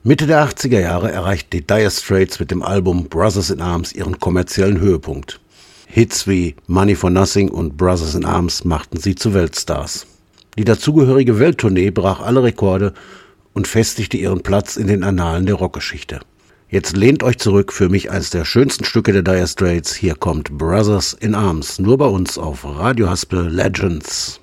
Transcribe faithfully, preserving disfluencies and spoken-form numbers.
Mitte der achtziger Jahre erreichten die Dire Straits mit dem Album Brothers in Arms ihren kommerziellen Höhepunkt. Hits wie Money for Nothing und Brothers in Arms machten sie zu Weltstars. Die dazugehörige Welttournee brach alle Rekorde und festigte ihren Platz in den Annalen der Rockgeschichte. Jetzt lehnt euch zurück, für mich eines der schönsten Stücke der Dire Straits. Hier kommt Brothers in Arms, nur bei uns auf Radio Haspel Legends.